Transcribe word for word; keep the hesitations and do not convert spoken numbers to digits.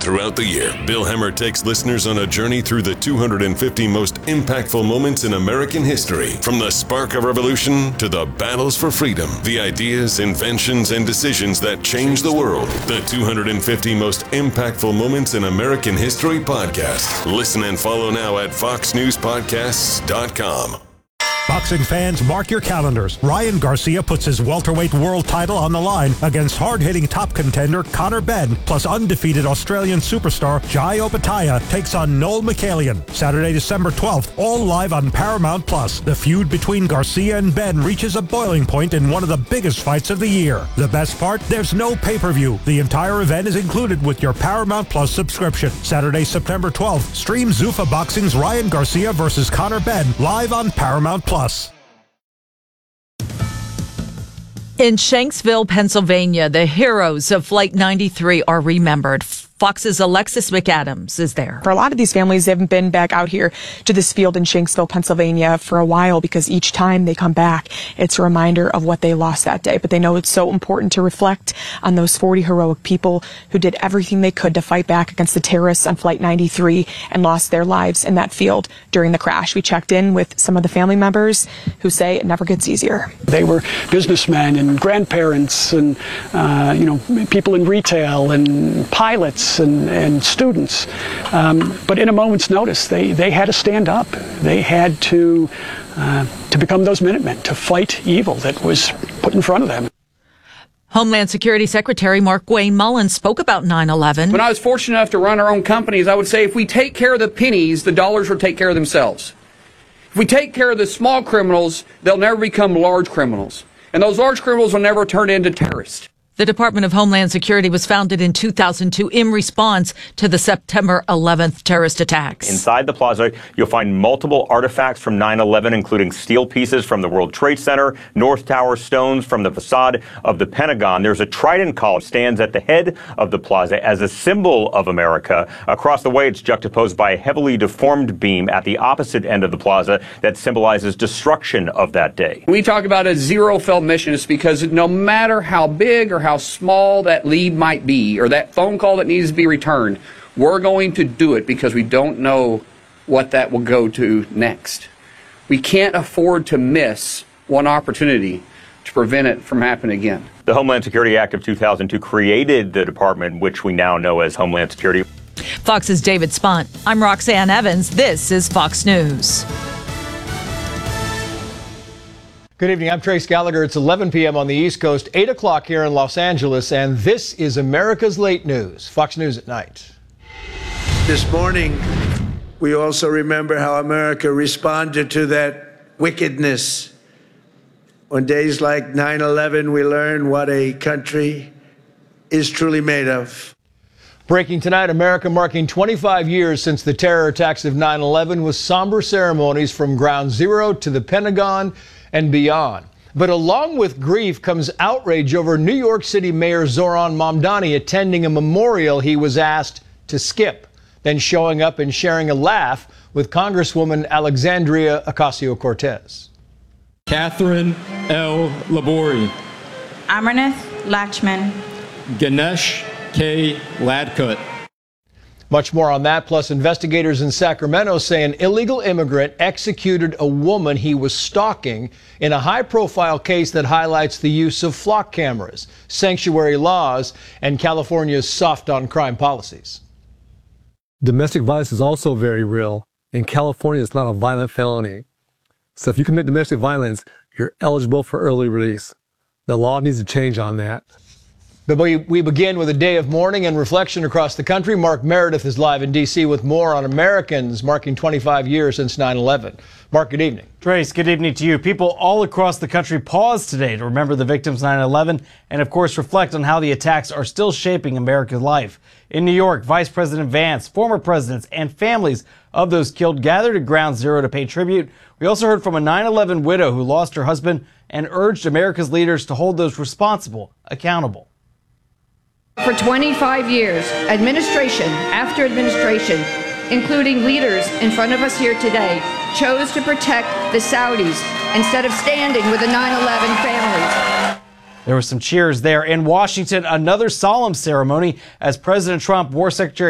throughout the year, Bill Hemmer takes listeners on a journey through the two hundred fifty most impactful moments in American history. From the spark of revolution to the battles for freedom, the ideas, inventions, and decisions that changed the world. The two hundred fifty most impactful moments in American history podcast. Listen and follow now at fox news podcasts dot com. Boxing fans, mark your calendars. Ryan Garcia puts his welterweight world title on the line against hard-hitting top contender Conor Benn, plus undefeated Australian superstar Jai Opetaia takes on Noel Michelian. Saturday, December twelfth, all live on Paramount Plus. The feud between Garcia and Benn reaches a boiling point in one of the biggest fights of the year. The best part? There's no pay-per-view. The entire event is included with your Paramount Plus subscription. Saturday, September twelfth, stream Zuffa Boxing's Ryan Garcia versus Conor Benn live on Paramount Plus. In Shanksville, Pennsylvania, the heroes of Flight ninety-three are remembered. Fox's Alexis McAdams is there. For a lot of these families, they haven't been back out here to this field in Shanksville, Pennsylvania for a while, because each time they come back, it's a reminder of what they lost that day. But they know it's so important to reflect on those forty heroic people who did everything they could to fight back against the terrorists on Flight ninety-three and lost their lives in that field during the crash. We checked in with some of the family members who say it never gets easier. They were businessmen and grandparents and, uh, you know, people in retail and pilots and, and students. Um, but in a moment's notice, they, they had to stand up. They had to, uh, to become those Minutemen, to fight evil that was put in front of them. Homeland Security Secretary Markwayne Mullins spoke about nine eleven. When I was fortunate enough to run our own companies, I would say if we take care of the pennies, the dollars will take care of themselves. If we take care of the small criminals, they'll never become large criminals. And those large criminals will never turn into terrorists. The Department of Homeland Security was founded in two thousand two in response to the September eleventh terrorist attacks. Inside the plaza, you'll find multiple artifacts from nine eleven, including steel pieces from the World Trade Center, North Tower stones from the facade of the Pentagon. There's a trident column that stands at the head of the plaza as a symbol of America. Across the way, it's juxtaposed by a heavily deformed beam at the opposite end of the plaza that symbolizes destruction of that day. We talk about a zero-fail mission. It's because no matter how big or how small that lead might be, or that phone call that needs to be returned, we're going to do it because we don't know what that will go to next. We can't afford to miss one opportunity to prevent it from happening again. The Homeland Security Act of two thousand two created the department, which we now know as Homeland Security. Fox's David Spont. I'm Roxanne Evans. This is Fox News. Good evening. I'm Trace Gallagher. It's eleven p.m. on the East Coast, eight o'clock here in Los Angeles, and this is America's Late News, Fox News at Night. This morning, we also remember how America responded to that wickedness. On days like nine eleven, we learn what a country is truly made of. Breaking tonight, America marking twenty-five years since the terror attacks of nine eleven with somber ceremonies from Ground Zero to the Pentagon and beyond. But along with grief comes outrage over New York City Mayor Zoran Mamdani attending a memorial he was asked to skip, then showing up and sharing a laugh with Congresswoman Alexandria Ocasio-Cortez. Catherine L. Labori. Amarnath Lakshman. Ganesh K. Ladkut. Much more on that, plus investigators in Sacramento say an illegal immigrant executed a woman he was stalking in a high-profile case that highlights the use of flock cameras, sanctuary laws, and California's soft-on-crime policies. Domestic violence is also very real. In California, it's not a violent felony. So if you commit domestic violence, you're eligible for early release. The law needs to change on that. But we, we begin with a day of mourning and reflection across the country. Mark Meredith is live in D C with more on Americans marking twenty-five years since nine eleven. Mark, good evening. Trace, good evening to you. People all across the country pause today to remember the victims of nine eleven and, of course, reflect on how the attacks are still shaping America's life. In New York, Vice President Vance, former presidents, and families of those killed gathered at Ground Zero to pay tribute. We also heard from a nine eleven widow who lost her husband and urged America's leaders to hold those responsible accountable. For twenty-five years, administration after administration, including leaders in front of us here today, chose to protect the Saudis instead of standing with the nine eleven families. There were some cheers there. In Washington, another solemn ceremony as President Trump, War Secretary